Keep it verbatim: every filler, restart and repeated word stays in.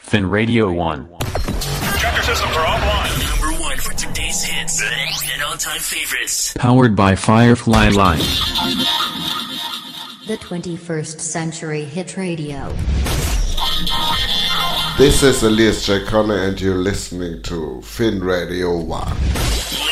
Fin Radio one. Check your systems are offline. Number one for today's hits and all-time favorites. Powered by Firefly Live. The twenty-first Century Hit Radio. This is Elias J. Connor and you're listening to Fin Radio one.